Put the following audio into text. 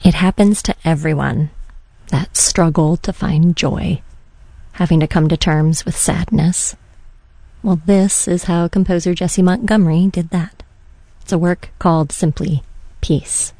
It happens to everyone, that struggle to find joy, having to come to terms with sadness. Well, this is how composer Jessie Montgomery did that. It's a work called simply Peace.